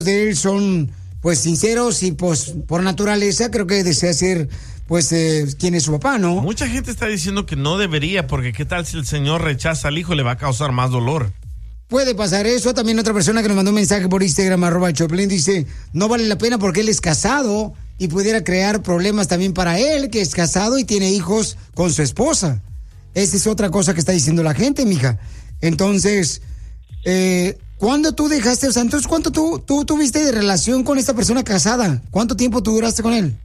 de él son pues sinceros y pues por naturaleza creo que desea ser pues quién es su papá, ¿no? Mucha gente está diciendo que no debería, porque qué tal si el señor rechaza al hijo, le va a causar más dolor. Puede pasar eso. También otra persona que nos mandó un mensaje por Instagram, @Choplin, dice, no vale la pena porque él es casado y pudiera crear problemas también para él, que es casado y tiene hijos con su esposa. Esa es otra cosa que está diciendo la gente, mija. Entonces, ¿cuándo tú dejaste, o sea, entonces cuánto tú tuviste de relación con esta persona casada? ¿Cuánto tiempo tú duraste con él?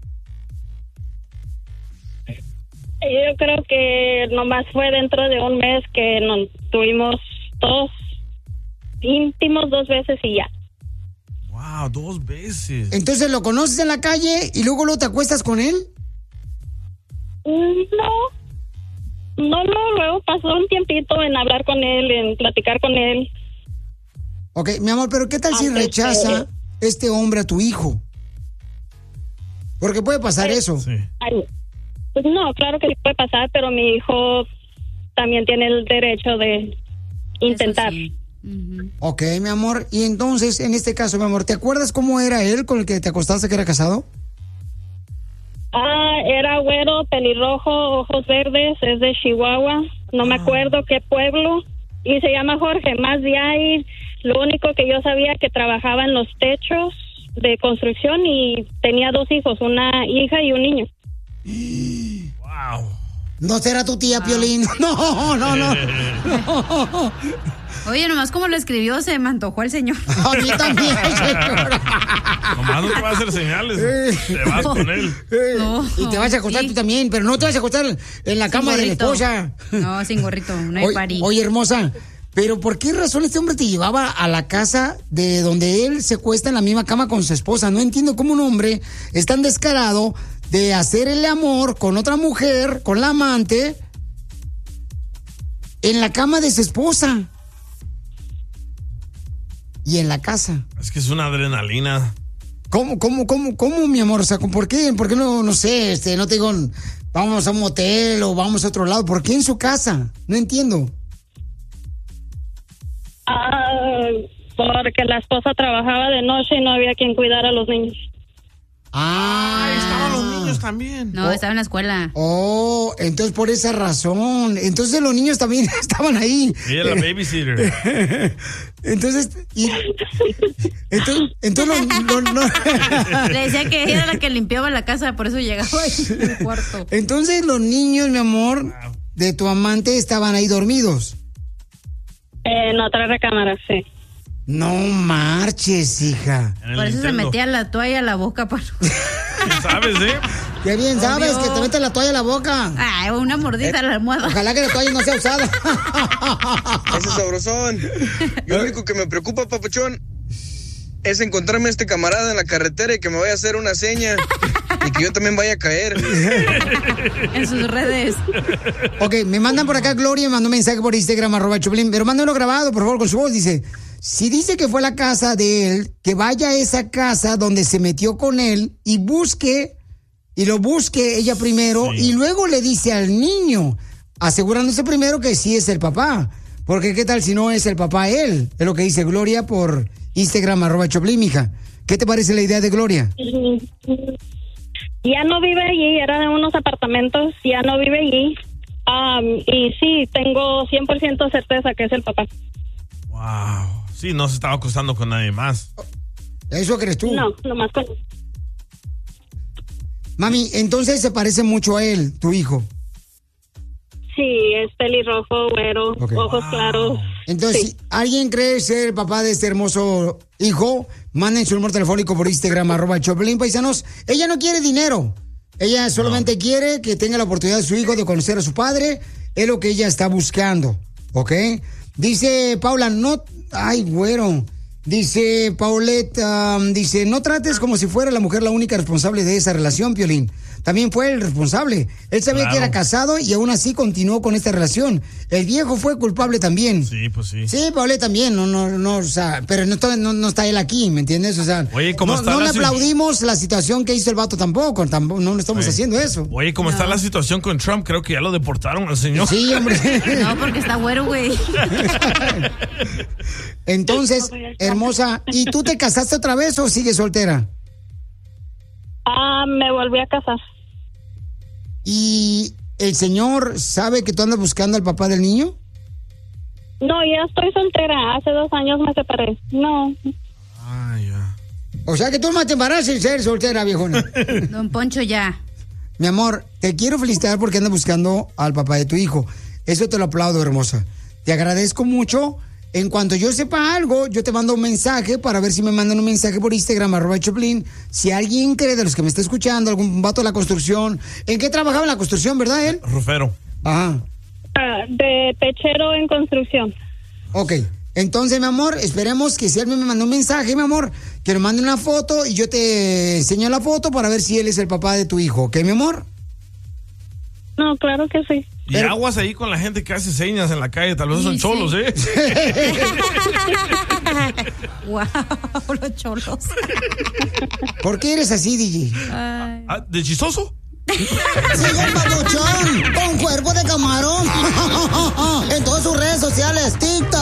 Yo creo que nomás fue dentro de un mes que nos tuvimos todos íntimos 2 veces y ya. Wow, 2 veces. Entonces, ¿lo conoces en la calle y luego te acuestas con él? No, luego pasó un tiempito en hablar con él, en platicar con él. Ok, mi amor, pero ¿qué tal si rechaza este hombre a tu hijo? Porque puede pasar eso. Sí. Pues no, claro que sí puede pasar, pero mi hijo también tiene el derecho de intentar. Sí. Uh-huh. Ok, mi amor, y entonces, en este caso, mi amor, ¿te acuerdas cómo era él con el que te acostaste que era casado? Era güero, pelirrojo, ojos verdes, es de Chihuahua, no me acuerdo qué pueblo, y se llama Jorge, más de ahí, lo único que yo sabía que trabajaba en los techos de construcción y tenía 2 hijos, una hija y un niño. Wow. ¿No será tu tía, Piolín? No. Oye, nomás como lo escribió, se me antojó el señor. A mí también, señor. Nomás no te va a hacer señales. Te vas con él. No. Y te vas a acostar tú también, pero no te vas a acostar en la cama de la esposa. No, sin gorrito, no hay party. Oye, hermosa, pero ¿por qué razón este hombre te llevaba a la casa de donde él se cuesta en la misma cama con su esposa? No entiendo cómo un hombre es tan descarado de hacer el amor con otra mujer, con la amante, en la cama de su esposa. Y en la casa. Es que es una adrenalina. ¿Cómo, mi amor? O sea, ¿por qué? ¿Por qué no sé, no te digo, vamos a un motel o vamos a otro lado? ¿Por qué en su casa? No entiendo. Porque la esposa trabajaba de noche y no había quien cuidara a los niños. Estaban los niños también. No, estaba en la escuela. Entonces por esa razón. Entonces los niños también estaban ahí. Ella es la babysitter. Entonces Le decía que ella era la que limpiaba la casa, por eso llegaba ahí en el cuarto. Entonces los niños, mi amor, de tu amante estaban ahí dormidos. En otra recámara, sí. No marches, hija. Por eso se metía la toalla a la boca. ¿Sabes, Qué bien sabes que te metes la toalla a la boca. Ay, una mordida a la almohada. Ojalá que la toalla no sea usada. Ese sabrosón. Lo único que me preocupa, papuchón, es encontrarme a este camarada en la carretera y que me vaya a hacer una seña y que yo también vaya a caer. En sus redes. Ok, me mandan por acá, Gloria, me mandó un mensaje por Instagram, @Choplin, pero mándalo grabado, por favor, con su voz. Dice, si dice que fue la casa de él, que vaya a esa casa donde se metió con él y lo busque ella primero, sí. Y luego le dice al niño, asegurándose primero que sí es el papá. Porque qué tal si no es el papá él. Es lo que dice Gloria por Instagram, @Choplin, mija. ¿Qué te parece la idea de Gloria? Ya no vive allí, era de unos apartamentos, ya no vive allí. Y sí, tengo 100% certeza que es el papá. Wow. Sí, no se estaba acostando con nadie más. ¿Eso crees tú? No, nomás con... Mami, entonces se parece mucho a él, tu hijo. Sí, es pelirrojo, güero, okay. Ojos claros. Entonces, sí. Si alguien cree ser el papá de este hermoso hijo, manden su número telefónico por Instagram, @Choplin, paisanos. Ella no quiere dinero. Ella solamente quiere que tenga la oportunidad de su hijo de conocer a su padre. Es lo que ella está buscando, ¿ok? Dice Paula, ay, güero. Dice Paulette, no trates como si fuera la mujer la única responsable de esa relación, Piolín. También fue el responsable. Él sabía que era casado y aún así continuó con esta relación. El viejo fue culpable también. Sí, pues sí. Sí, Paulette también, o sea, pero no está él aquí, ¿me entiendes? O sea, oye, no le aplaudimos la situación que hizo el vato tampoco no le estamos haciendo eso. Oye, ¿cómo está la situación con Trump? Creo que ya lo deportaron al señor. Sí, hombre. No, porque está güero, güey. Entonces, hermosa. ¿Y tú te casaste otra vez o sigues soltera? Me volví a casar. ¿Y el señor sabe que tú andas buscando al papá del niño? No, ya estoy soltera. Hace 2 años me separé. No. O sea que tú más te embarazas en ser soltera, viejona. Don Poncho, ya. Mi amor, te quiero felicitar porque andas buscando al papá de tu hijo. Eso te lo aplaudo, hermosa. Te agradezco mucho. En cuanto yo sepa algo, yo te mando un mensaje para ver si me mandan un mensaje por Instagram, @Choplin. Si alguien cree de los que me está escuchando, algún vato de la construcción. ¿En qué trabajaba en la construcción, verdad, él? Rufero. Ajá. De techero en construcción. Ok. Entonces, mi amor, esperemos que si él me mandó un mensaje, mi amor, que me mande una foto y yo te enseño la foto para ver si él es el papá de tu hijo. ¿Ok, mi amor? No, claro que sí. Y aguas ahí con la gente que hace señas en la calle, tal vez son cholos, ¿eh? Wow, los cholos. ¿Por qué eres así, DJ? ¿De chistoso? Sigue el papuchón con cuerpo de camarón en todas sus redes sociales, TikTok,